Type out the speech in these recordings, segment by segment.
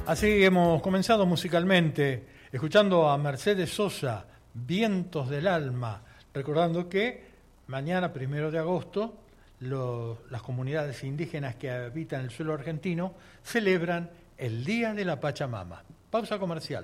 Así hemos comenzado musicalmente, escuchando a Mercedes Sosa, Vientos del Alma, recordando que mañana, 1 de agosto, las comunidades indígenas que habitan el suelo argentino celebran el Día de la Pachamama. Pausa comercial.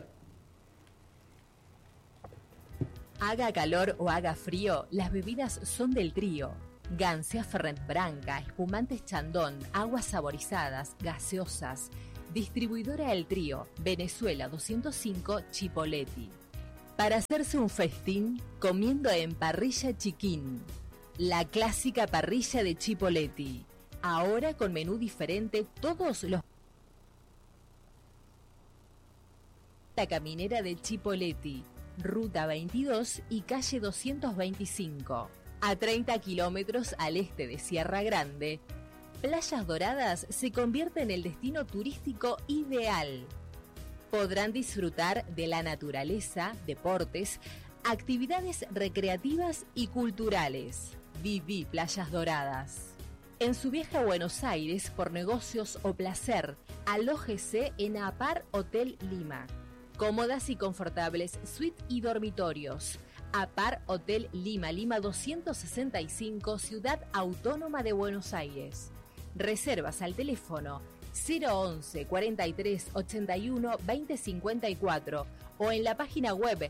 Haga calor o haga frío, las bebidas son del trío. Gansea Fernet Branca, espumantes Chandon, aguas saborizadas, gaseosas. Distribuidora El Trío, Venezuela 205, Chipoleti. Para hacerse un festín, comiendo en Parrilla Chiquín. La clásica parrilla de Chipoleti. Ahora con menú diferente todos los... La caminera de Chipoleti, Ruta 22 y calle 225. A 30 kilómetros al este de Sierra Grande, Playas Doradas se convierte en el destino turístico ideal. Podrán disfrutar de la naturaleza, deportes, actividades recreativas y culturales. Viví Playas Doradas. En su viaje a Buenos Aires por negocios o placer, alójese en APAR Hotel Lima. Cómodas y confortables suite y dormitorios. APAR Hotel Lima, Lima 265, Ciudad Autónoma de Buenos Aires. Reservas al teléfono 011 43 81 20 54 o en la página web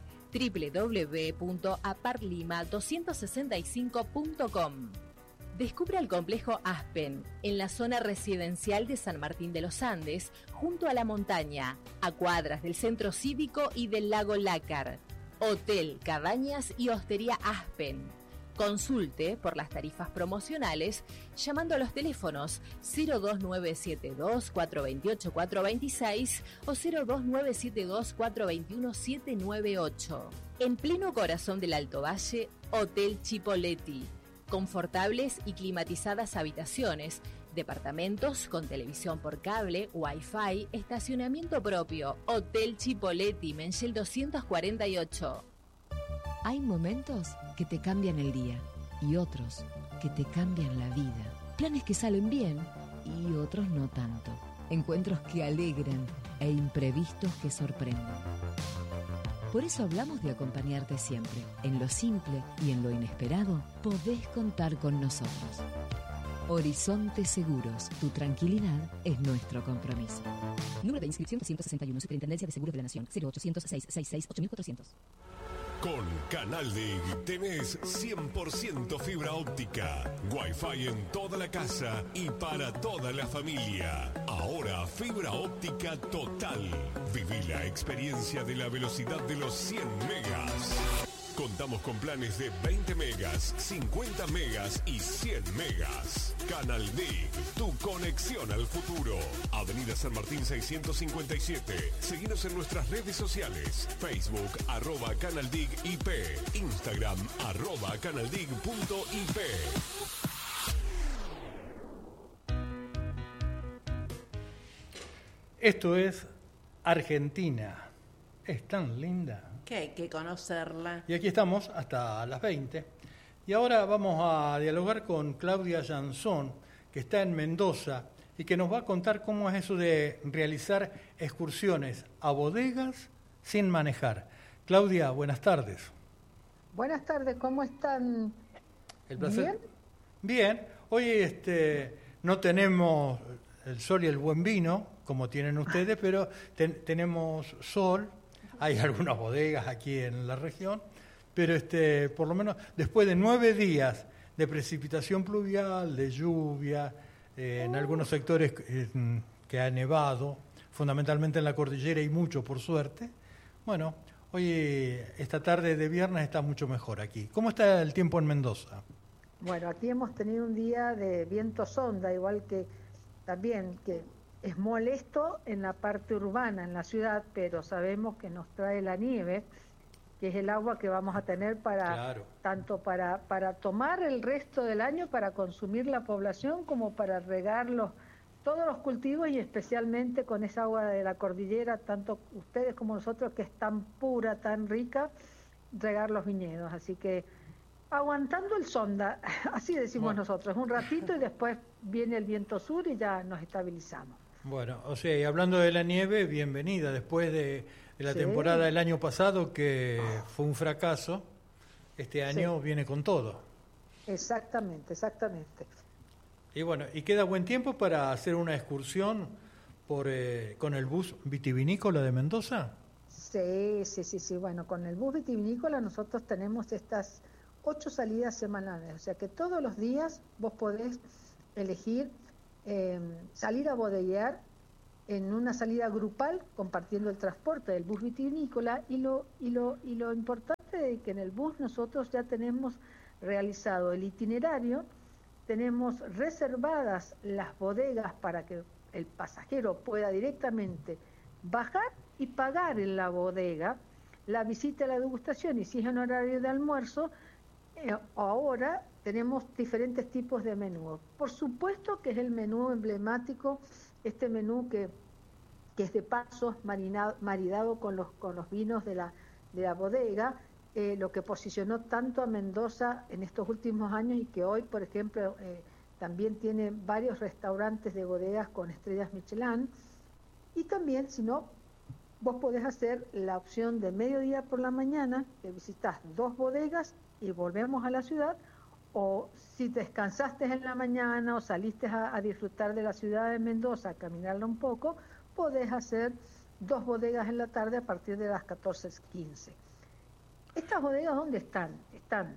www.aparlima265.com. Descubra el complejo Aspen, en la zona residencial de San Martín de los Andes, junto a la montaña, a cuadras del centro cívico y del lago Lácar. Hotel, cabañas y hostería Aspen. Consulte por las tarifas promocionales llamando a los teléfonos 02972 428 426 o 02972 421 798. En pleno corazón del Alto Valle, Hotel Chipoleti. Confortables y climatizadas habitaciones, departamentos con televisión por cable, wifi, estacionamiento propio. Hotel Chipoleti, Menchel 248. Hay momentos que te cambian el día y otros que te cambian la vida. Planes que salen bien y otros no tanto. Encuentros que alegran e imprevistos que sorprenden. Por eso hablamos de acompañarte siempre. En lo simple y en lo inesperado, podés contar con nosotros. Horizonte Seguros, tu tranquilidad es nuestro compromiso. Número de inscripción 161, Superintendencia de Seguros de la Nación, 0800 666 8400. Con Canal DIG tenés 100% fibra óptica, Wi-Fi en toda la casa y para toda la familia. Ahora fibra óptica total. Viví la experiencia de la velocidad de los 100 megas. Contamos con planes de 20 megas, 50 megas y 100 megas. Canal DIG, tu conexión al futuro. Avenida San Martín 657. Seguinos en nuestras redes sociales. Facebook, @CanalDIGIP. Instagram, @CanalDIG.IP. Esto es Argentina. Es tan linda. Que hay que conocerla. Y aquí estamos hasta las 20. Y ahora vamos a dialogar con Claudia Jansón, que está en Mendoza y que nos va a contar cómo es eso de realizar excursiones a bodegas sin manejar. Claudia, buenas tardes. Buenas tardes, ¿cómo están? El placer. ¿Bien? Bien. Hoy no tenemos el sol y el buen vino, como tienen ustedes, pero tenemos sol. Hay algunas bodegas aquí en la región, pero por lo menos después de 9 días de precipitación pluvial, de lluvia, en algunos sectores que ha nevado, fundamentalmente en la cordillera y mucho por suerte, bueno, hoy esta tarde de viernes está mucho mejor aquí. ¿Cómo está el tiempo en Mendoza? Bueno, aquí hemos tenido un día de viento sonda, igual que también que es molesto en la parte urbana, en la ciudad, pero sabemos que nos trae la nieve, que es el agua que vamos a tener tanto para tomar el resto del año, para consumir la población, como para regar todos los cultivos y especialmente con esa agua de la cordillera, tanto ustedes como nosotros, que es tan pura, tan rica, regar los viñedos. Así que aguantando el sonda, así decimos nosotros, un ratito y después viene el viento sur y ya nos estabilizamos. Bueno, o sea, y hablando de la nieve, bienvenida. Después de la Sí. temporada del año pasado, que fue un fracaso, este año viene con todo. Exactamente, exactamente. Y bueno, y queda buen tiempo para hacer una excursión con el bus vitivinícola de Mendoza. Sí. Bueno, con el bus vitivinícola nosotros tenemos estas 8 salidas semanales, o sea que todos los días vos podés elegir salir a bodeguear en una salida grupal, compartiendo el transporte del bus vitivinícola, y lo importante de que en el bus nosotros ya tenemos realizado el itinerario, tenemos reservadas las bodegas para que el pasajero pueda directamente bajar y pagar en la bodega la visita a la degustación, y si es en horario de almuerzo, ahora tenemos diferentes tipos de menú. Por supuesto que es el menú emblemático, este menú que es de pasos maridado con los vinos de la bodega, lo que posicionó tanto a Mendoza en estos últimos años, y que hoy, por ejemplo, también tiene varios restaurantes de bodegas con estrellas Michelin. Y también, si no, vos podés hacer la opción de mediodía por la mañana, que visitas 2 bodegas y volvemos a la ciudad, o si descansaste en la mañana o saliste a disfrutar de la ciudad de Mendoza, a caminarla un poco, podés hacer 2 bodegas en la tarde a partir de las 14:15. ¿Estas bodegas dónde están? Están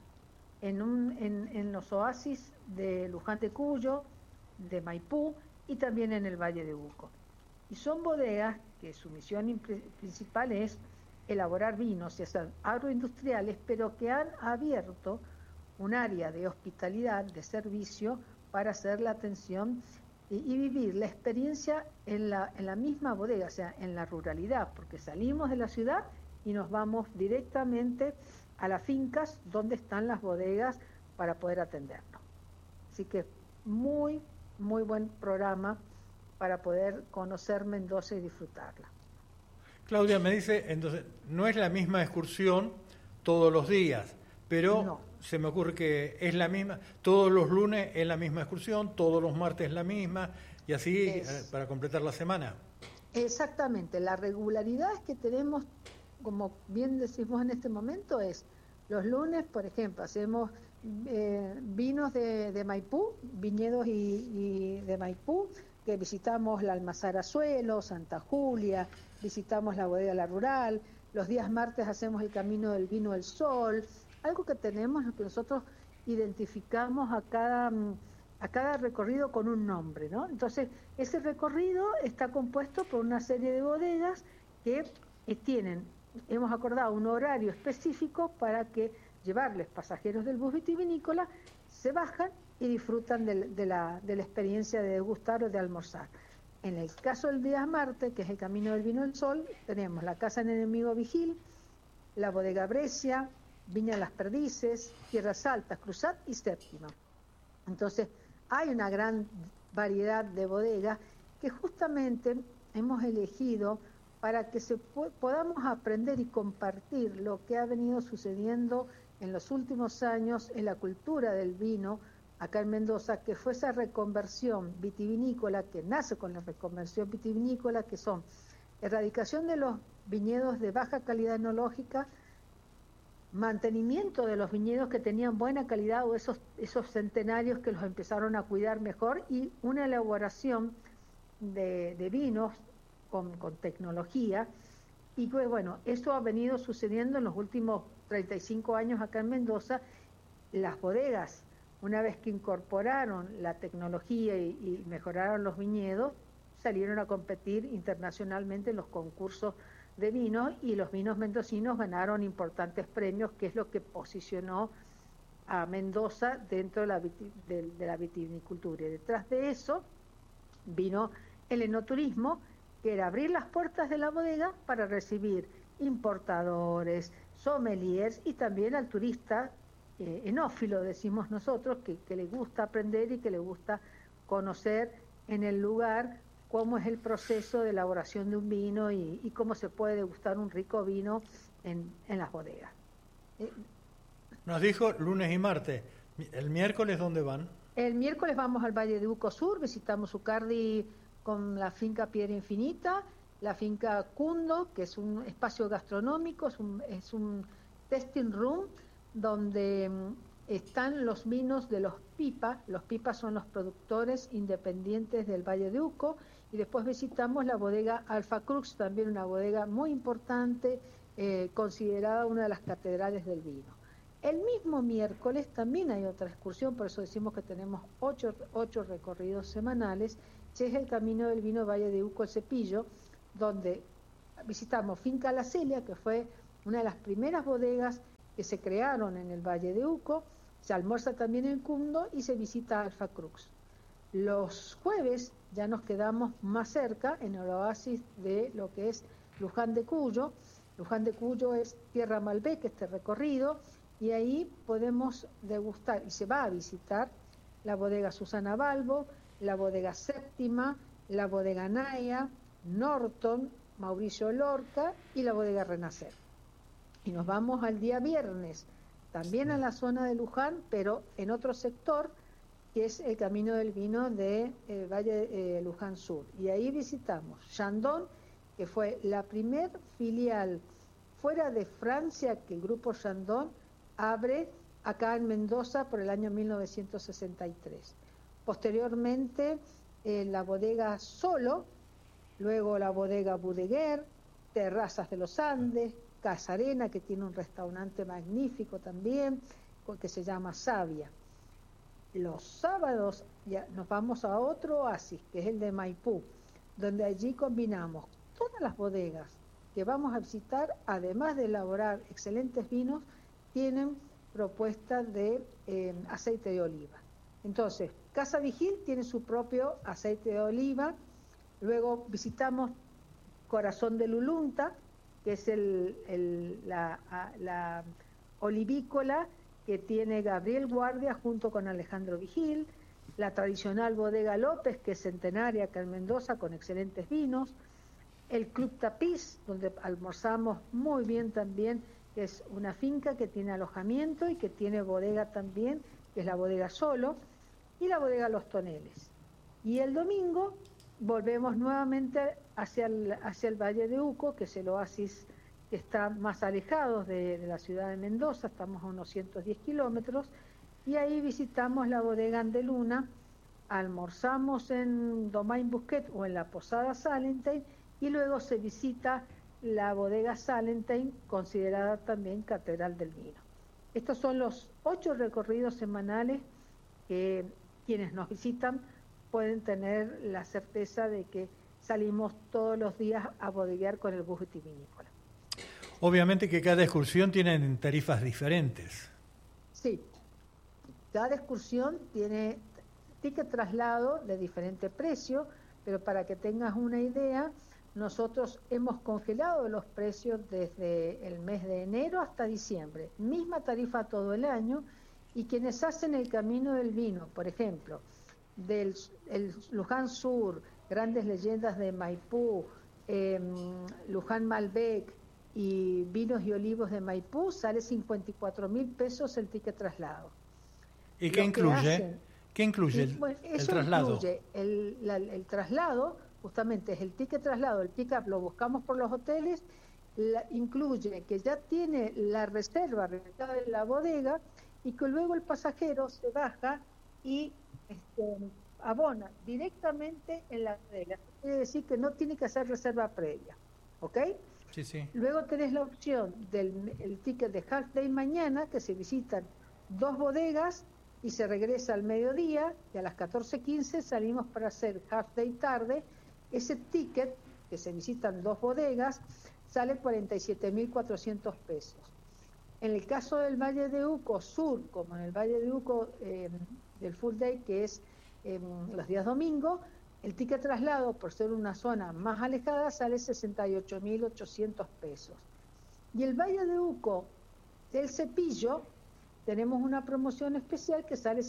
en los oasis de Luján de Cuyo, de Maipú y también en el Valle de Uco. Y son bodegas que su misión principal es elaborar vinos y hacer agroindustriales, pero que han abierto un área de hospitalidad, de servicio, para hacer la atención y vivir la experiencia en la misma bodega, o sea, en la ruralidad, porque salimos de la ciudad y nos vamos directamente a las fincas donde están las bodegas para poder atendernos. Así que muy, muy buen programa para poder conocer Mendoza y disfrutarla. Claudia me dice, entonces, no es la misma excursión todos los días, pero No. se me ocurre que es la misma, todos los lunes es la misma excursión, todos los martes la misma, y así para completar la semana. Exactamente, la regularidad que tenemos, como bien decimos en este momento, es los lunes, por ejemplo, hacemos vinos de Maipú, viñedos y de Maipú, que visitamos la Almazara Azuelo, Santa Julia, visitamos la bodega La Rural. Los días martes hacemos el Camino del Vino del Sol, algo que tenemos, que nosotros identificamos a cada recorrido con un nombre, ¿no? Entonces, ese recorrido está compuesto por una serie de bodegas que hemos acordado un horario específico para que llevarles pasajeros del bus vitivinícola, se bajan y disfrutan de la experiencia de degustar o de almorzar. En el caso del día martes, que es el Camino del Vino del Sol, tenemos la Casa del Enemigo Vigil, la Bodega Brescia, Viña Las Perdices, Tierras Altas, Cruzat y Séptima. Entonces, hay una gran variedad de bodegas que justamente hemos elegido para que podamos aprender y compartir lo que ha venido sucediendo en los últimos años en la cultura del vino acá en Mendoza, que fue esa reconversión vitivinícola, que nace con la reconversión vitivinícola, que son erradicación de los viñedos de baja calidad enológica, mantenimiento de los viñedos que tenían buena calidad o esos centenarios que los empezaron a cuidar mejor, y una elaboración de vinos con tecnología. Y pues bueno, eso ha venido sucediendo en los últimos 35 años acá en Mendoza. Las bodegas, una vez que incorporaron la tecnología y mejoraron los viñedos, salieron a competir internacionalmente en los concursos de vinos, y los vinos mendocinos ganaron importantes premios, que es lo que posicionó a Mendoza dentro de la vitivinicultura. Y detrás de eso vino el enoturismo, que era abrir las puertas de la bodega para recibir importadores, sommeliers y también al turista enófilo, decimos nosotros, que le gusta aprender y que le gusta conocer en el lugar cómo es el proceso de elaboración de un vino y cómo se puede degustar un rico vino en las bodegas. Nos dijo lunes y martes. ¿El miércoles dónde van? El miércoles vamos al Valle de Uco Sur, visitamos Ucardi, con la finca Piedra Infinita, la finca Cundo, que es un espacio gastronómico, es un tasting room donde están los vinos de los Pipa. Los Pipa son los productores independientes del Valle de Uco, y después visitamos la bodega Alfa Crux, también una bodega muy importante, considerada una de las catedrales del vino. El mismo miércoles también hay otra excursión, por eso decimos que tenemos 8 recorridos semanales, que es el Camino del Vino Valle de Uco El Cepillo, donde visitamos Finca La Celia, que fue una de las primeras bodegas que se crearon en el Valle de Uco, se almuerza también en Cundo y se visita Alfa Crux. Los jueves ya nos quedamos más cerca en el oasis de lo que es Luján de Cuyo. Luján de Cuyo es Tierra Malbec, este recorrido, y ahí podemos degustar, y se va a visitar, la bodega Susana Balbo, la bodega Séptima, la bodega Naya, Norton, Mauricio Lorca y la bodega Renacer. Y nos vamos al día viernes, también a la zona de Luján, pero en otro sector, que es el Camino del Vino de Valle Luján Sur. Y ahí visitamos Chandon, que fue la primer filial fuera de Francia que el grupo Chandon abre acá en Mendoza por el año 1963. Posteriormente la bodega Solo, luego la bodega Budeguer, Terrazas de los Andes, Casarena, que tiene un restaurante magnífico también, que se llama Savia. Los sábados ya nos vamos a otro oasis, que es el de Maipú, donde allí combinamos todas las bodegas que vamos a visitar, además de elaborar excelentes vinos, tienen propuestas de aceite de oliva. Entonces, Casa Vigil tiene su propio aceite de oliva. Luego visitamos Corazón de Lulunta, que es la olivícola que tiene Gabriel Guardia junto con Alejandro Vigil, la tradicional bodega López, que es centenaria acá en Mendoza, con excelentes vinos, el Club Tapiz, donde almorzamos muy bien también, que es una finca que tiene alojamiento y que tiene bodega también, que es la bodega Solo, y la bodega Los Toneles. Y el domingo volvemos nuevamente hacia el Valle de Uco, que es el oasis que está más alejado de la ciudad de Mendoza, estamos a unos 110 kilómetros, y ahí visitamos la bodega Andeluna, almorzamos en Domain Busquet o en la Posada Salentine, y luego se visita la bodega Salentine, considerada también Catedral del Vino. Estos son los 8 recorridos semanales que quienes nos visitan pueden tener la certeza de que salimos todos los días a bodeguear con el bus vitivinícola. Obviamente que cada excursión tiene tarifas diferentes. Sí, cada excursión tiene ticket traslado de diferente precio, pero para que tengas una idea, nosotros hemos congelado los precios desde el mes de enero hasta diciembre, misma tarifa todo el año, y quienes hacen el Camino del Vino, por ejemplo, el Luján Sur, Grandes Leyendas de Maipú, Luján Malbec y Vinos y Olivos de Maipú, sale 54.000 pesos el ticket traslado. ¿Y qué incluye? ¿Qué incluye el traslado? Incluye el traslado, justamente es el ticket traslado, el pick-up lo buscamos por los hoteles, incluye que ya tiene la reserva realizada en la bodega y que luego el pasajero se baja y abona directamente en la bodega. Quiere decir que no tiene que hacer reserva previa, ¿ok? Sí, sí. Luego tenés la opción del ticket de Half Day mañana, que se visitan 2 bodegas y se regresa al mediodía, y a las 14:15 salimos para hacer Half Day tarde. Ese ticket, que se visitan 2 bodegas, sale 47.400 pesos. En el caso del Valle de Uco Sur, como en el Valle de Uco del Full Day, que es los días domingo, el ticket traslado, por ser una zona más alejada, sale 68.800 pesos. Y el Valle de Uco del Cepillo, tenemos una promoción especial que sale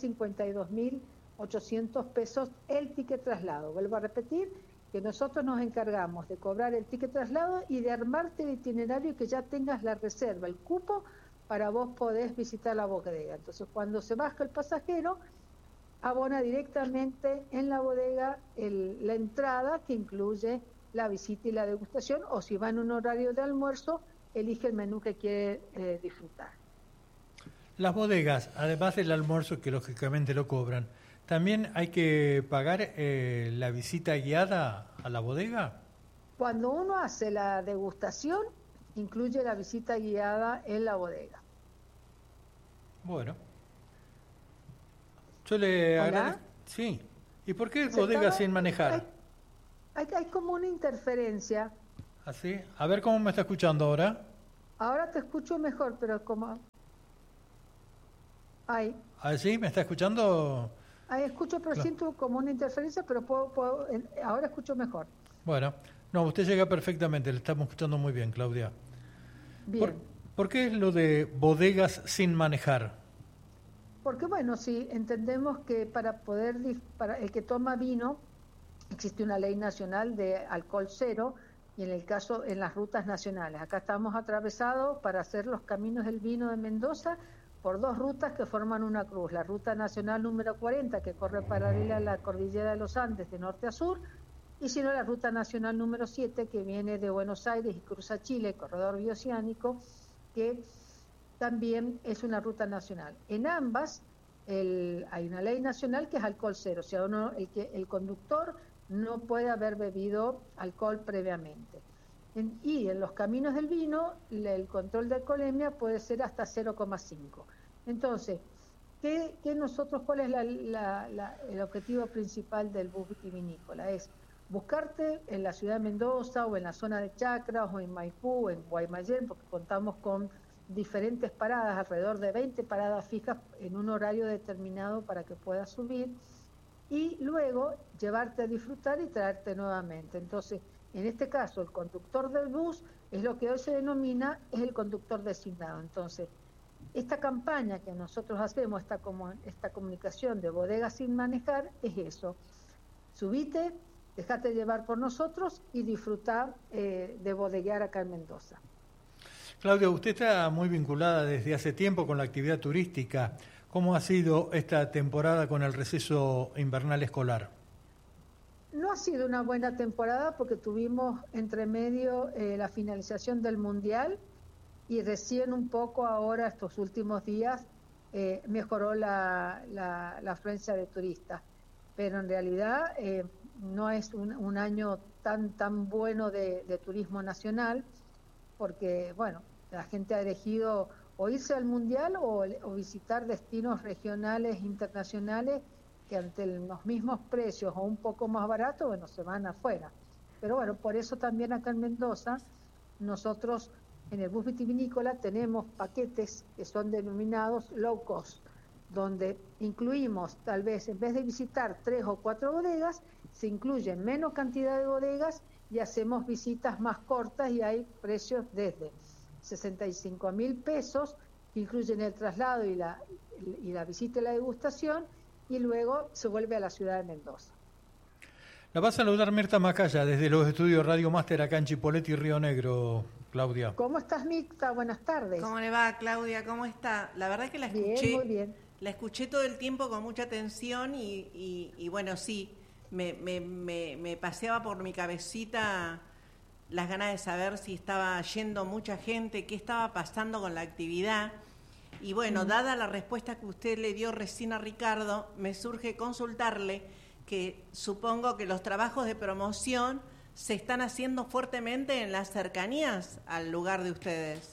52.800 pesos el ticket traslado. Vuelvo a repetir que nosotros nos encargamos de cobrar el ticket traslado y de armarte el itinerario, que ya tengas la reserva, el cupo, para vos podés visitar la bodega. Entonces, cuando se baja el pasajero, abona directamente en la bodega la entrada, que incluye la visita y la degustación, o si va en un horario de almuerzo, elige el menú que quiere disfrutar. Las bodegas, además del almuerzo, que lógicamente lo cobran, ¿también hay que pagar la visita guiada a la bodega? Cuando uno hace la degustación, incluye la visita guiada en la bodega. Bueno. Yo le agradezco. Sí. ¿Y por qué bodega sin manejar? Hay como una interferencia. ¿Así? A ver cómo me está escuchando ahora. Ahora te escucho mejor, pero como... Ahí. ¿Así? ¿Me está escuchando? Ahí escucho, pero siento como una interferencia, pero ahora escucho mejor. Bueno, no, usted llega perfectamente, le estamos escuchando muy bien, Claudia. Bien. ¿Por qué es lo de bodegas sin manejar? Porque bueno, si entendemos que para el que toma vino, existe una ley nacional de alcohol cero, y en el caso, en las rutas nacionales. Acá estamos atravesados para hacer los caminos del vino de Mendoza por dos rutas que forman una cruz. La ruta nacional número 40, que corre paralela a la cordillera de los Andes de norte a sur, y si no, la ruta nacional número 7, que viene de Buenos Aires y cruza Chile, corredor bioceánico, que también es una ruta nacional. En ambas hay una ley nacional que es alcohol cero, o sea, el conductor no puede haber bebido alcohol previamente. Y en los caminos del vino, el control de alcoholemia puede ser hasta 0,5. Entonces, ¿cuál es el objetivo principal del bus vitivinícola? Es buscarte en la ciudad de Mendoza o en la zona de Chacras o en Maipú o en Guaymallén, porque contamos con diferentes paradas, alrededor de 20 paradas fijas en un horario determinado para que puedas subir, y luego llevarte a disfrutar y traerte nuevamente. Entonces, en este caso, el conductor del bus es lo que hoy se denomina es el conductor designado. Entonces, esta campaña que nosotros hacemos, esta comunicación de bodegas sin manejar, es eso. Subite, dejate llevar por nosotros y disfrutar de bodeguear acá en Mendoza. Claudia, usted está muy vinculada desde hace tiempo con la actividad turística. ¿Cómo ha sido esta temporada con el receso invernal escolar? No ha sido una buena temporada porque tuvimos entre medio la finalización del Mundial y recién un poco ahora, estos últimos días, mejoró la afluencia de turistas. Pero en realidad no es un año tan bueno de turismo nacional, porque, bueno, la gente ha elegido o irse al Mundial o visitar destinos regionales, internacionales, que ante los mismos precios o un poco más baratos, bueno, se van afuera. Pero bueno, por eso también acá en Mendoza, nosotros en el bus vitivinícola tenemos paquetes que son denominados low cost, donde incluimos, tal vez, en vez de visitar 3 o 4 bodegas, se incluyen menos cantidad de bodegas y hacemos visitas más cortas, y hay precios desde 65.000 pesos, que incluyen el traslado y la visita y la degustación, y luego se vuelve a la ciudad de Mendoza. La va a saludar Mirta Macaya desde los estudios Radio Máster acá en Chipoleti y Río Negro, Claudia. ¿Cómo estás, Mirta? Buenas tardes. ¿Cómo le va, Claudia? ¿Cómo está? La verdad que la escuché. Bien, muy bien. La escuché todo el tiempo con mucha atención y bueno, sí, me paseaba por mi cabecita las ganas de saber si estaba yendo mucha gente, qué estaba pasando con la actividad. Y bueno, dada la respuesta que usted le dio recién a Ricardo, me surge consultarle que supongo que los trabajos de promoción se están haciendo fuertemente en las cercanías al lugar de ustedes.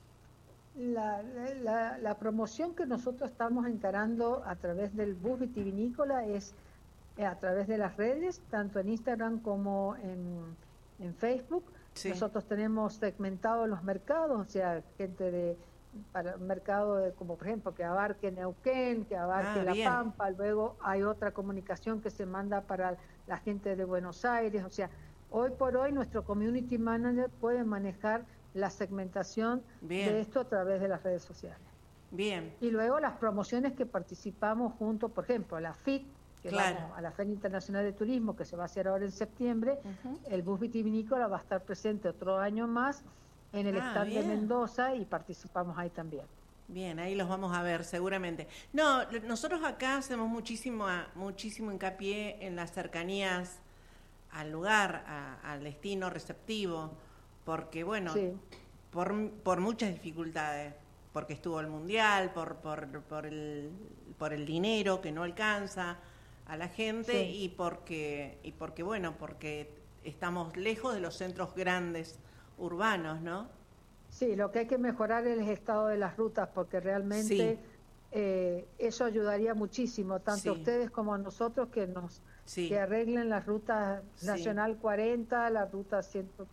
La promoción que nosotros estamos encarando a través del bus vitivinícola es a través de las redes, tanto en Instagram como en Facebook. Sí. Nosotros tenemos segmentados los mercados, o sea, gente para un mercado como por ejemplo que abarque Neuquén, que abarque La Pampa, luego hay otra comunicación que se manda para la gente de Buenos Aires, o sea, hoy por hoy nuestro community manager puede manejar la segmentación de esto a través de las redes sociales. Bien. Y luego las promociones que participamos juntos, por ejemplo, la FIT, que vamos a la Feria Internacional de Turismo, que se va a hacer ahora en septiembre, el bus vitivinícola va a estar presente otro año más en el stand de Mendoza y participamos ahí también. Bien, ahí los vamos a ver seguramente. No, nosotros acá hacemos muchísimo hincapié en las cercanías al lugar, al destino receptivo, porque bueno, Sí. por muchas dificultades, porque estuvo el mundial, por el dinero que no alcanza a la gente Sí. porque bueno, porque estamos lejos de los centros grandes urbanos, ¿no? Sí, lo que hay que mejorar es el estado de las rutas, porque realmente eso ayudaría muchísimo, tanto a Sí. ustedes como a nosotros, Sí. que arreglen las rutas Sí. Nacional 40, la ruta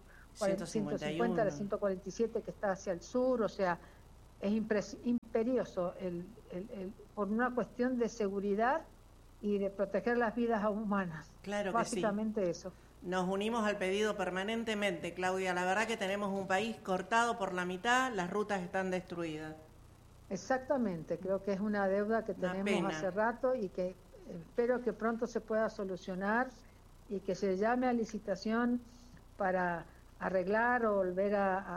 150, la 147 que está hacia el sur, o sea, es imperioso por una cuestión de seguridad y de proteger las vidas humanas. Claro que Básicamente eso. Nos unimos al pedido permanentemente, Claudia. La verdad que tenemos un país cortado por la mitad, las rutas están destruidas. Exactamente, creo que es una deuda que Una tenemos pena. hace rato y que espero que pronto se pueda solucionar y que se llame a licitación para arreglar o volver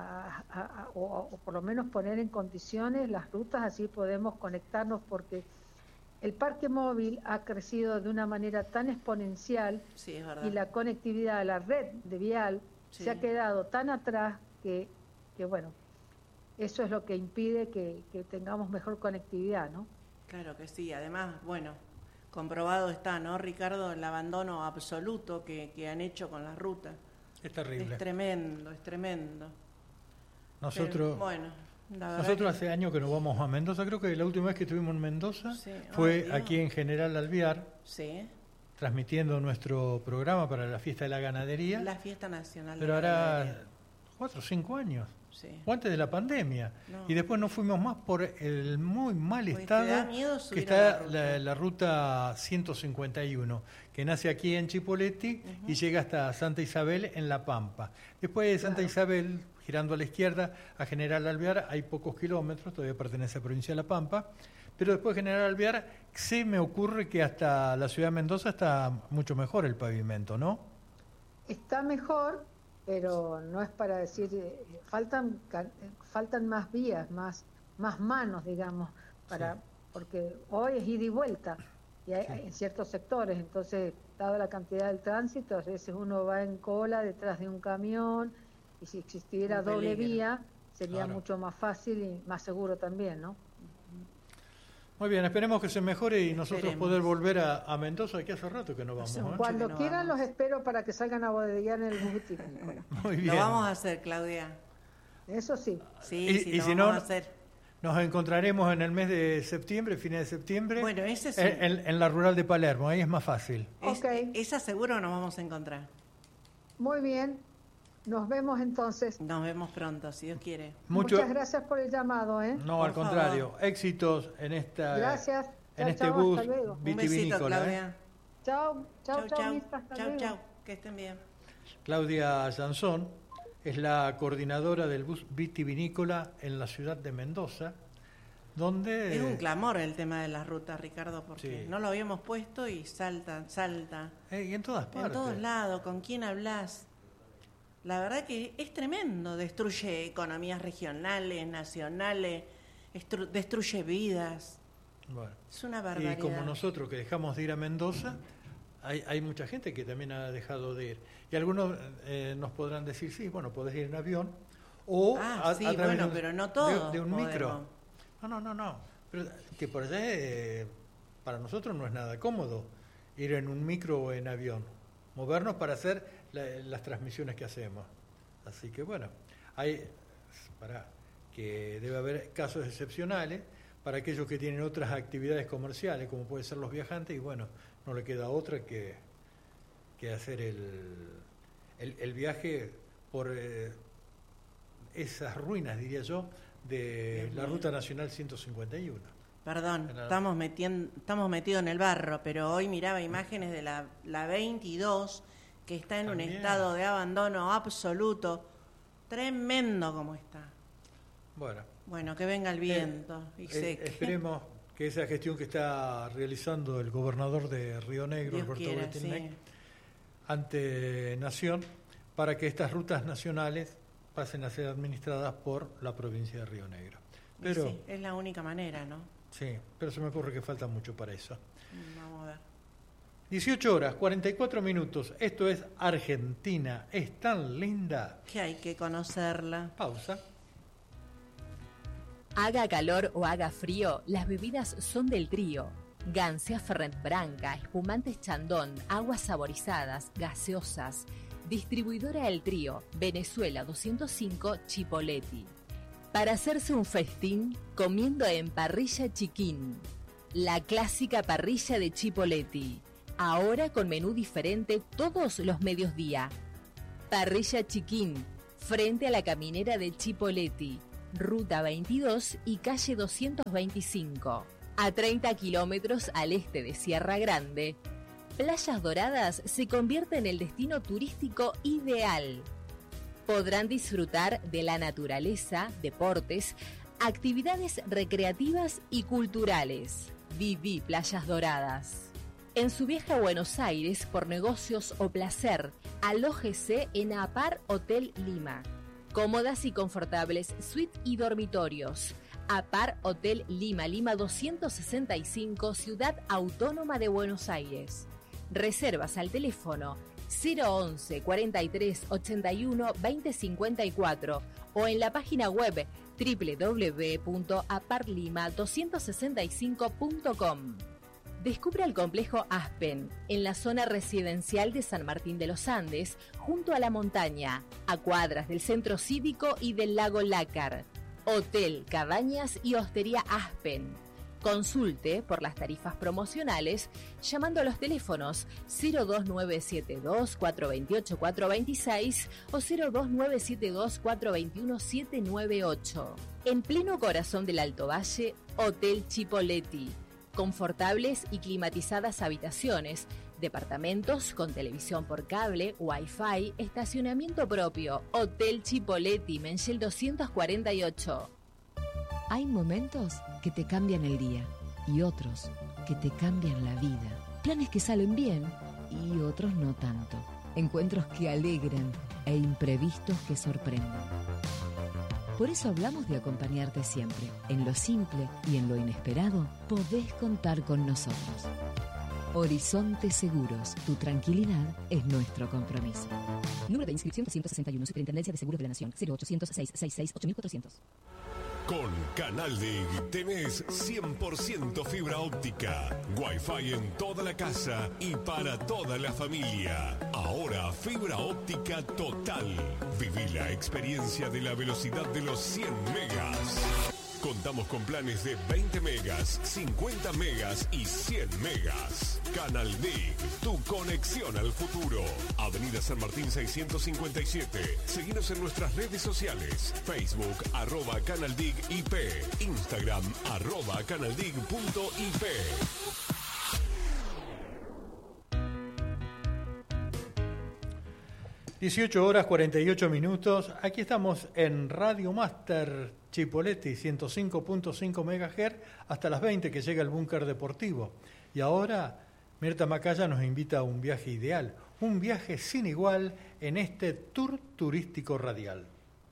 o por lo menos poner en condiciones las rutas, así podemos conectarnos, porque el parque móvil ha crecido de una manera tan exponencial Sí, es verdad. y la conectividad a la red de vial Sí. se ha quedado tan atrás que bueno, eso es lo que impide que tengamos mejor conectividad, ¿no? Claro que sí. Además, bueno, comprobado está, ¿no, Ricardo? El abandono absoluto que han hecho con las rutas. Es terrible. Es tremendo, es tremendo. Nosotros, Pero, bueno, la verdad nosotros que- hace años que nos vamos a Mendoza. Creo que la última vez que estuvimos en Mendoza Sí. fue Ay, Dios. aquí en General Alvear, Sí, transmitiendo nuestro programa para la fiesta de la ganadería. la fiesta nacional. Pero de la hará ganadería. 4 o 5 años. Sí. O antes de la pandemia. No. Y después no fuimos más por el muy mal Porque te estado da miedo que subir está a la ruta. la ruta 151, que nace aquí en Chipoleti y llega hasta Santa Isabel en La Pampa. Después de Santa Isabel, girando a la izquierda a General Alvear, hay pocos kilómetros, todavía pertenece a la provincia de La Pampa, pero después de General Alvear se me ocurre que hasta la ciudad de Mendoza está mucho mejor el pavimento, ¿no? Está mejor, pero no es para decir, faltan más vías, más manos, digamos, porque hoy es ida y vuelta y en ciertos sectores, entonces, dado la cantidad del tránsito, a veces uno va en cola detrás de un camión, y si existiera Un doble peligro. vía sería Claro. mucho más fácil y más seguro también, ¿no? Muy bien, esperemos que se mejore y nosotros Esperemos. poder volver a Mendoza, que hace rato que no vamos. Hace un ¿eh? Cuando no quieran vamos. los espero para que salgan a bodeguear en el bus vitícola. Muy bien. Lo vamos a hacer, Claudia. Eso sí. Sí, Y sí, lo si vamos no, a hacer. Nos encontraremos en el mes de septiembre, fines de septiembre, Bueno, ese sí. en la rural de Palermo, ahí es más fácil. Ok. Esa seguro nos vamos a encontrar. Muy bien, nos vemos entonces. Nos vemos pronto, si Dios quiere. Muchas gracias por el llamado, ¿eh? No, Por al contrario, éxitos en esta Gracias. en Chao, este chao, bus hasta luego. Un besito, vitivinícola. Claudia. Chao, chao, chao, Mirta, hasta Chau, luego. chau. Que estén bien. Claudia Sansón es la coordinadora del bus vitivinícola en la ciudad de Mendoza, donde... Es un clamor el tema de las rutas, Ricardo, porque Sí. no lo habíamos puesto y salta. y en todas partes. En todos lados, ¿con quién hablas? La verdad que es tremendo, destruye economías regionales, nacionales, destruye vidas. Bueno. Es una barbaridad. Y como nosotros que dejamos de ir a Mendoza, hay mucha gente que también ha dejado de ir. Y algunos nos podrán decir, sí, bueno, podés ir en avión o Sí, a través bueno, de un, pero no todos de un podemos. micro. No. Pero que por allá para nosotros no es nada cómodo ir en un micro o en avión. Movernos para hacer las transmisiones que hacemos. Así que bueno, que debe haber casos excepcionales para aquellos que tienen otras actividades comerciales, como pueden ser los viajantes, y bueno, no le queda otra que hacer el viaje por esas ruinas, diría yo, de la Ruta Nacional 151. Perdón, Nada. estamos metidos en el barro, pero hoy miraba imágenes de la 22, que está en También. un estado de abandono absoluto. Tremendo como está. Bueno, que venga el viento y seque. Esperemos que esa gestión que está realizando el gobernador de Río Negro, Dios Alberto quiera, Bretilnec, sí. ante Nación, para que estas rutas nacionales pasen a ser administradas por la provincia de Río Negro. Pero, sí, es la única manera, ¿no? sí, pero se me ocurre que falta mucho para eso. Vamos a ver. 18 horas, 44 minutos. Esto es Argentina. Es tan linda. Que hay que conocerla. Pausa. Haga calor o haga frío, las bebidas son del trío. Gansea Fernet Branca, espumantes Chandon, aguas saborizadas, gaseosas. Distribuidora El Trío, Venezuela 205, Chipoleti. Para hacerse un festín, comiendo en Parrilla Chiquín. La clásica parrilla de Chipoleti. Ahora con menú diferente todos los mediodía. Parrilla Chiquín, frente a la caminera de Chipoleti. Ruta 22 y calle 225. A 30 kilómetros al este de Sierra Grande, Playas Doradas se convierte en el destino turístico ideal. Podrán disfrutar de la naturaleza, deportes, actividades recreativas y culturales. Viví Playas Doradas. En su viaje a Buenos Aires por negocios o placer, alójese en APAR Hotel Lima. Cómodas y confortables suite y dormitorios. APAR Hotel Lima, Lima 265, Ciudad Autónoma de Buenos Aires. Reservas al teléfono 011 43 81 20 54 o en la página web www.aparlima265.com. Descubra el complejo Aspen, en la zona residencial de San Martín de los Andes, junto a la montaña, a cuadras del centro cívico y del lago Lácar. Hotel, cabañas y hostería Aspen. Consulte por las tarifas promocionales llamando a los teléfonos 02972 428 426 o 02972 421 798. En pleno corazón del Alto Valle, Hotel Chipoleti. Confortables y climatizadas habitaciones, departamentos con televisión por cable, Wi-Fi, estacionamiento propio. Hotel Chipoleti, Menchel 248. Hay momentos que te cambian el día y otros que te cambian la vida. Planes que salen bien y otros no tanto. Encuentros que alegran e imprevistos que sorprenden. Por eso hablamos de acompañarte siempre. En lo simple y en lo inesperado, podés contar con nosotros. Horizonte Seguros, tu tranquilidad es nuestro compromiso. Número de inscripción 261, Superintendencia de Seguros de la Nación, 0800 666 8400. Con Canal DIG tenés 100% fibra óptica, Wi-Fi en toda la casa y para toda la familia. Ahora fibra óptica total. Viví la experiencia de la velocidad de los 100 megas. Contamos con planes de 20 megas, 50 megas y 100 megas. Canal DIG, tu conexión al futuro. Avenida San Martín 657. Seguinos en nuestras redes sociales. Facebook, @CanalDIGIP. Instagram, @CanalDIG.IP. (18:48). Aquí estamos en Radio Master Chipoleti 105.5 MHz hasta las 20 que llega el búnker deportivo. Y ahora Mirta Macaya nos invita a un viaje ideal, un viaje sin igual en este tour turístico radial.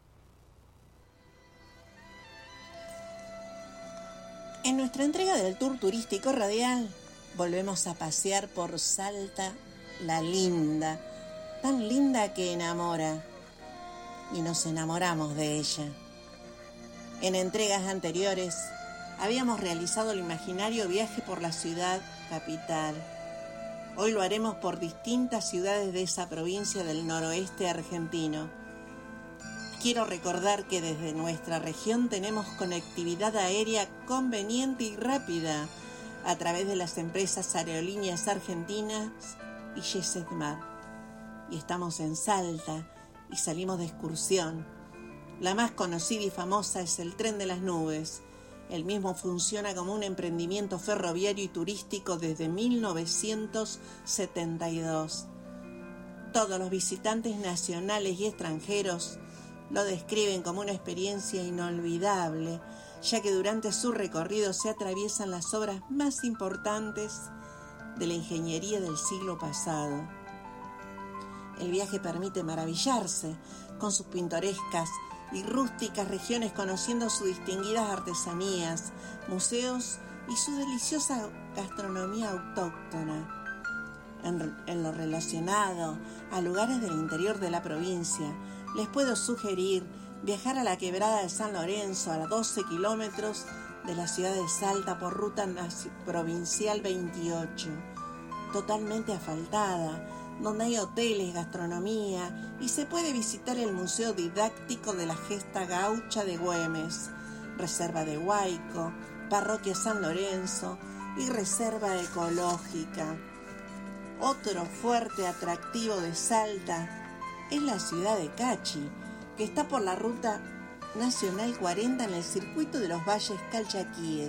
En nuestra entrega del tour turístico radial volvemos a pasear por Salta la Linda, tan linda que enamora, y nos enamoramos de ella. En entregas anteriores habíamos realizado el imaginario viaje por la ciudad capital. Hoy lo haremos por distintas ciudades de esa provincia del noroeste argentino. Quiero recordar que desde nuestra región tenemos conectividad aérea conveniente y rápida a través de las empresas Aerolíneas Argentinas y Yesetmar. Y estamos en Salta y salimos de excursión. La más conocida y famosa es el Tren de las Nubes. El mismo funciona como un emprendimiento ferroviario y turístico desde 1972. Todos los visitantes nacionales y extranjeros lo describen como una experiencia inolvidable, ya que durante su recorrido se atraviesan las obras más importantes de la ingeniería del siglo pasado. El viaje permite maravillarse con sus pintorescas y rústicas regiones conociendo sus distinguidas artesanías, museos y su deliciosa gastronomía autóctona. En lo relacionado a lugares del interior de la provincia, les puedo sugerir viajar a la Quebrada de San Lorenzo, a 12 kilómetros de la ciudad de Salta por ruta provincial 28, totalmente asfaltada, donde hay hoteles, gastronomía y se puede visitar el Museo Didáctico de la Gesta Gaucha de Güemes, Reserva de Huayco, Parroquia San Lorenzo y Reserva Ecológica. Otro fuerte atractivo de Salta es la ciudad de Cachi, que está por la ruta Nacional 40 en el circuito de los Valles Calchaquíes.